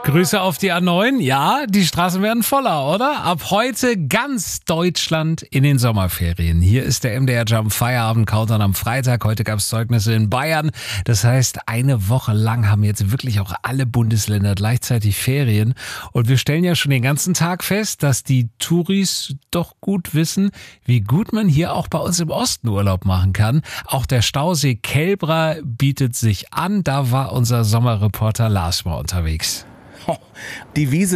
Grüße auf die A9. Ja, die Straßen werden voller, oder? Ab heute ganz Deutschland in den Sommerferien. Hier ist der MDR Jump Feierabend Countdown am Freitag. Heute gab es Zeugnisse in Bayern. Das heißt, eine Woche lang haben jetzt wirklich auch alle Bundesländer gleichzeitig Ferien. Und wir stellen ja schon den ganzen Tag fest, dass die Touris doch gut wissen, wie gut man hier auch bei uns im Osten Urlaub machen kann. Auch der Stausee Kelbra bietet sich an. Da war unser Sommerreporter Lars mal unterwegs. Die Wiese